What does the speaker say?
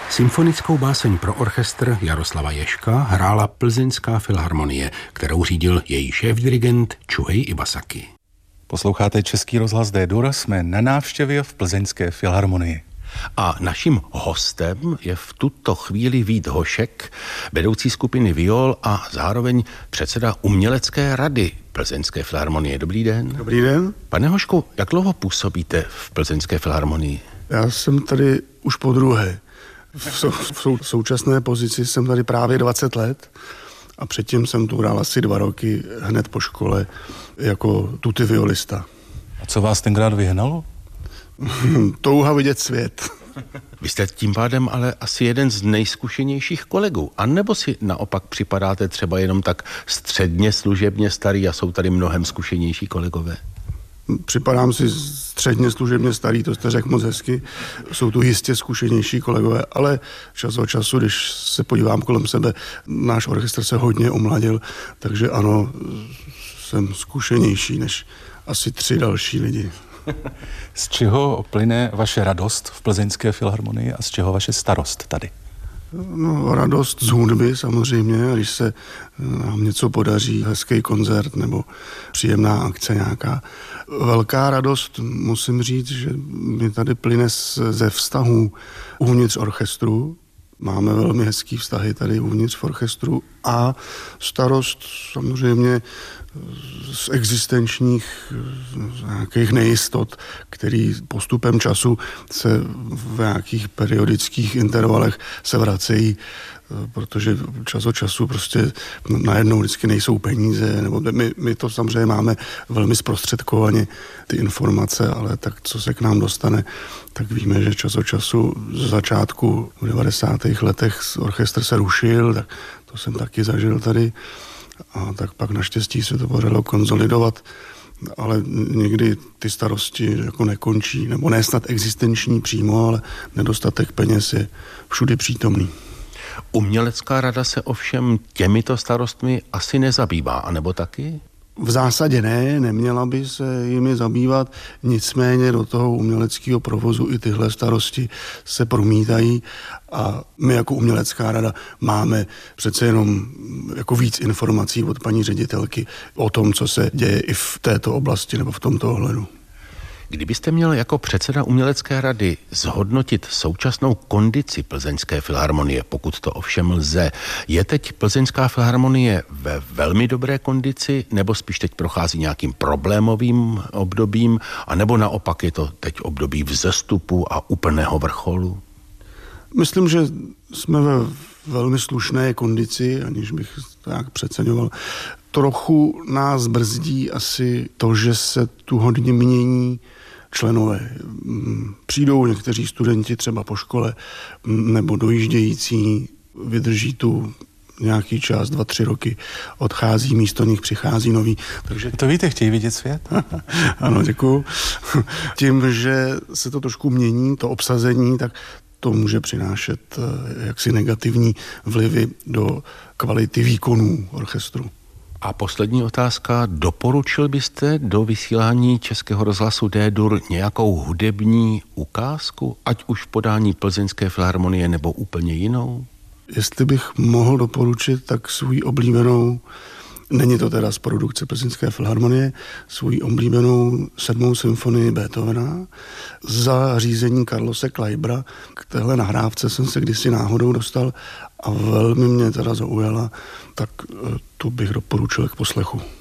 Symfonickou báseň pro orchestr Jaroslava Ježka hrála Plzeňská filharmonie, kterou řídil její šéfdirigent Čuhej Iwasaki. Posloucháte Český rozhlas D-dur, jsme na návštěvě v Plzeňské filharmonii. A naším hostem je v tuto chvíli Vít Hošek, vedoucí skupiny viol a zároveň předseda umělecké rady Plzeňské filharmonie. Dobrý den. Dobrý den. Pane Hošku, jak dlouho působíte v Plzeňské filharmonii? Já jsem tady už podruhé. V současné pozici jsem tady právě 20 let a předtím jsem tu hrál asi 2 roky hned po škole jako tutti violista. A co vás tenkrát vyhnalo? Touha vidět svět. Vy jste tím pádem ale asi jeden z nejzkušenějších kolegů, anebo si naopak připadáte třeba jenom tak středně služebně starý a jsou tady mnohem zkušenější kolegové? Připadám si středně služebně starý, to jste řekl moc hezky. Jsou tu jistě zkušenější kolegové, ale čas od času, když se podívám kolem sebe, náš orchestr se hodně omladil, takže ano, jsem zkušenější než asi 3 další lidi. Z čeho plyne vaše radost v Plzeňské filharmonii a z čeho vaše starost tady? No, radost z hudby samozřejmě, když se nám něco podaří, hezký koncert nebo příjemná akce nějaká. Velká radost, musím říct, že mi tady plyne ze vztahů uvnitř orchestru. Máme velmi hezký vztahy tady uvnitř v orchestru a starost samozřejmě z existenčních nějakých nejistot, který postupem času se v nějakých periodických intervalech se vracejí, protože čas od času prostě najednou vždycky nejsou peníze, nebo my to samozřejmě máme velmi zprostředkovaně, ty informace, ale tak, co se k nám dostane, tak víme, že čas od času z začátku v 90. letech orchestr se rušil, tak to jsem taky zažil tady, a tak pak naštěstí se to podařilo konsolidovat, ale někdy ty starosti jako nekončí, nebo ne snad existenční přímo, ale nedostatek peněz je všudy přítomný. Umělecká rada se ovšem těmito starostmi asi nezabývá, anebo taky? V zásadě ne, neměla by se jimi zabývat, nicméně do toho uměleckého provozu i tyhle starosti se promítají a my jako umělecká rada máme přece jenom jako víc informací od paní ředitelky o tom, co se děje i v této oblasti nebo v tomto ohledu. Kdybyste měl jako předseda umělecké rady zhodnotit současnou kondici Plzeňské filharmonie, pokud to ovšem lze, je teď Plzeňská filharmonie ve velmi dobré kondici, nebo spíš teď prochází nějakým problémovým obdobím, anebo naopak je to teď období vzestupu a úplného vrcholu? Myslím, že jsme ve velmi slušné kondici, aniž bych to nějak přeceňoval. Trochu nás brzdí asi to, že se tu hodně mění členové. Přijdou někteří studenti třeba po škole nebo dojíždějící, vydrží tu nějaký čas, 2-3 roky, odchází, místo nich přichází nový. Takže... To víte, chtějí vidět svět? Ano, děkuju. Tím, že se to trošku mění, to obsazení, tak to může přinášet jaksi negativní vlivy do kvality výkonů orchestru. A poslední otázka. Doporučil byste do vysílání Českého rozhlasu D-dur nějakou hudební ukázku, ať už v podání Plzeňské filharmonie nebo úplně jinou? Jestli bych mohl doporučit, tak svou oblíbenou, není to teda z produkce Plzeňské filharmonie, svou oblíbenou 7. symfonii Beethovena za řízení Carlose Kleibera. K téhle nahrávce jsem se kdysi náhodou dostal a velmi mě teda zaujala, tak tu bych doporučil k poslechu.